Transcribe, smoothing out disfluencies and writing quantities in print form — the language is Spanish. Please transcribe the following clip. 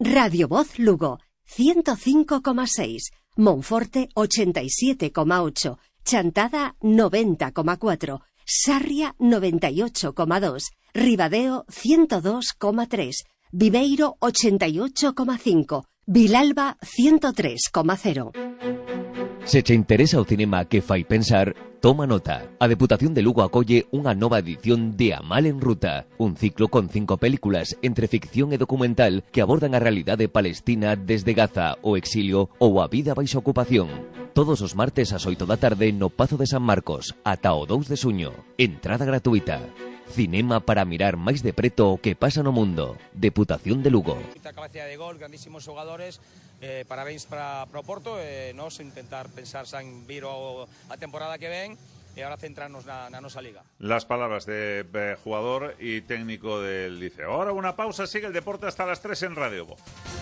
Radio Voz Lugo, 105,6, Monforte 87,8, Chantada 90,4, Sarria 98,2, Ribadeo 102,3, Viveiro 88,5, Vilalba 103,0. Se che interesa o cinema que fai pensar, toma nota. A Deputación de Lugo acolle unha nova edición de A Mal en Ruta, un ciclo con 5 películas entre ficción e documental que abordan a realidade palestina desde Gaza, o exilio ou a vida baixo ocupación. Todos os martes ás 8 da tarde no Pazo de San Marcos, ata o 2 de suño. Entrada gratuita. Cinema para mirar máis de preto o que pasa no mundo. Deputación de Lugo. Mucha capacidad de gol, grandísimos jugadores. Parabéns para o Porto. Nos intentar pensar en vir a temporada que ven y ahora centrarnos na nosa liga. Las palabras de jugador y técnico del Liceo. Ahora una pausa, sigue el deporte hasta las 3 en Radio Voz.